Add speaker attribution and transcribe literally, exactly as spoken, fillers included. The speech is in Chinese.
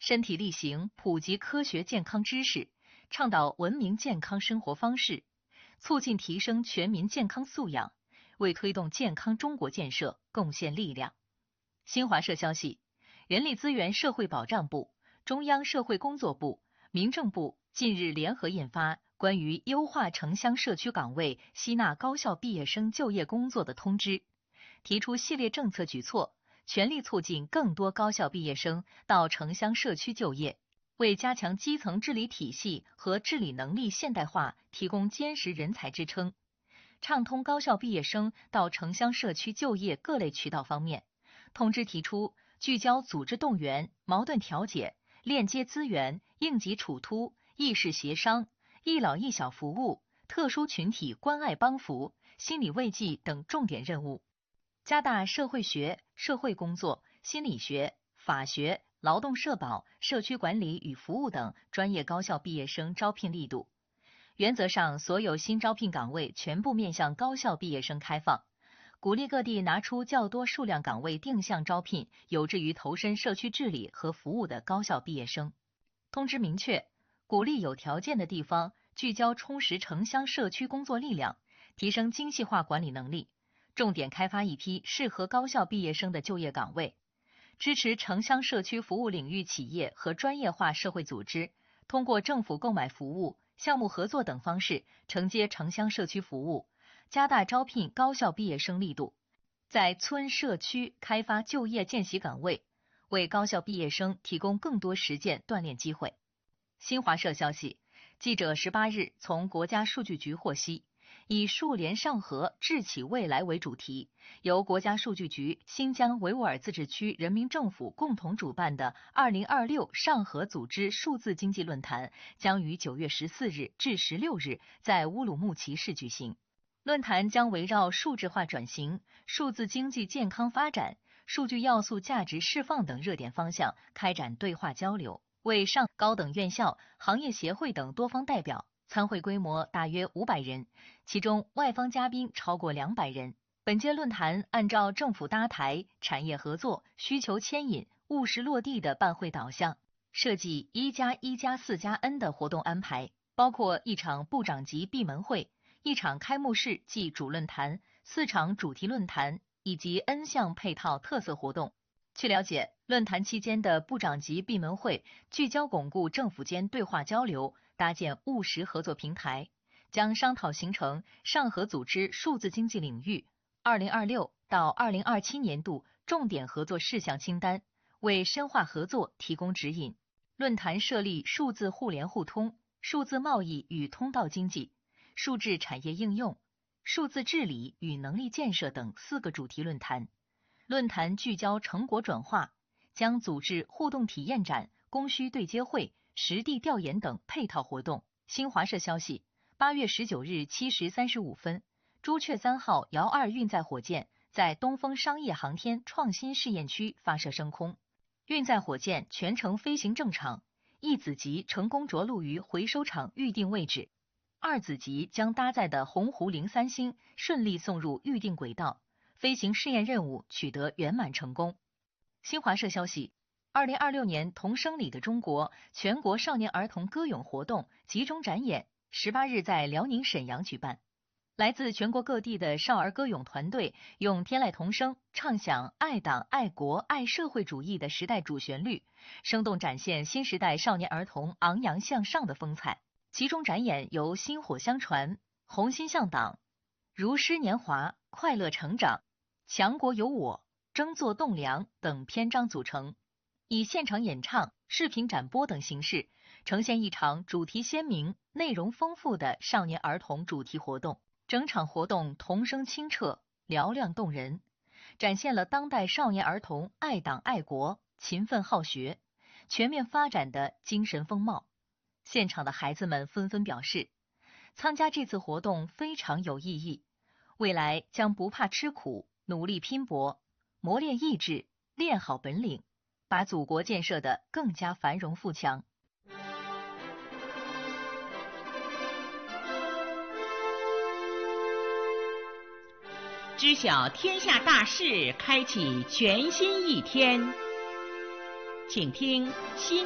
Speaker 1: 身体力行，普及科学健康知识，倡导文明健康生活方式，促进提升全民健康素养，为推动健康中国建设贡献力量。新华社消息，人力资源社会保障部、中央社会工作部、民政部近日联合印发关于优化城乡社区岗位吸纳高校毕业生就业工作的通知，提出系列政策举措，全力促进更多高校毕业生到城乡社区就业，为加强基层治理体系和治理能力现代化提供坚实人才支撑。畅通高校毕业生到城乡社区就业各类渠道方面，通知提出聚焦组织动员、矛盾调解、链接资源、应急处突、意识协商、一老一小服务、特殊群体关爱帮扶、心理慰藉等重点任务，加大社会学、社会工作、心理学、法学、劳动社保、社区管理与服务等专业高校毕业生招聘力度。原则上，所有新招聘岗位全部面向高校毕业生开放，鼓励各地拿出较多数量岗位定向招聘，有志于投身社区治理和服务的高校毕业生。通知明确，鼓励有条件的地方聚焦充实城乡社区工作力量，提升精细化管理能力，重点开发一批适合高校毕业生的就业岗位，支持城乡社区服务领域企业和专业化社会组织通过政府购买服务、项目合作等方式承接城乡社区服务，加大招聘高校毕业生力度，在村社区开发就业见习岗位，为高校毕业生提供更多实践锻炼机会。新华社消息，记者十八日从国家数据局获悉，以数联上合智企未来为主题，由国家数据局、新疆维吾尔自治区人民政府共同主办的二零二六上合组织数字经济论坛将于九月十四日至十六日在乌鲁木齐市举行。论坛将围绕数字化转型、数字经济健康发展、数据要素价值释放等热点方向开展对话交流，为上高等院校、行业协会等多方代表，参会规模大约五百人，其中外方嘉宾超过两百人。本届论坛按照政府搭台、产业合作、需求牵引、务实落地的办会导向，设计一加一加四加 N 的活动安排，包括一场部长级闭门会、一场开幕式暨主论坛、四场主题论坛以及 N 项配套特色活动。据了解，论坛期间的部长级闭门会聚焦巩固政府间对话交流，搭建务实合作平台，将商讨形成上合组织数字经济领域二零二六到二零二七年度重点合作事项清单，为深化合作提供指引。论坛设立数字互联互通、数字贸易与通道经济、数字产业应用、数字治理与能力建设等四个主题论坛。论坛聚焦成果转化，将组织互动体验展、供需对接会、实地调研等配套活动。新华社消息，八月十九日七时三十五分，朱雀三号遥二运载火箭在东风商业航天创新试验区发射升空，运载火箭全程飞行正常，一子级成功着陆于回收场预定位置，二子级将搭载的鸿鹄零三星顺利送入预定轨道，飞行试验任务取得圆满成功。新华社消息，二零二六年童声里的中国全国少年儿童歌咏活动集中展演十八日在辽宁沈阳举办。来自全国各地的少儿歌咏团队用天籁童声唱响爱党、爱国、爱社会主义的时代主旋律，生动展现新时代少年儿童昂扬向上的风采。其中展演由薪火相传、红心向党、如诗年华、快乐成长、强国有我、争做栋梁等篇章组成，以现场演唱、视频展播等形式，呈现一场主题鲜明、内容丰富的少年儿童主题活动。整场活动童声清澈、嘹亮动人，展现了当代少年儿童爱党爱国、勤奋好学、全面发展的精神风貌。现场的孩子们纷纷表示，参加这次活动非常有意义，未来将不怕吃苦，努力拼搏，磨练意志，练好本领，把祖国建设得更加繁荣富强。
Speaker 2: 知晓天下大事，开启全新一天。请听新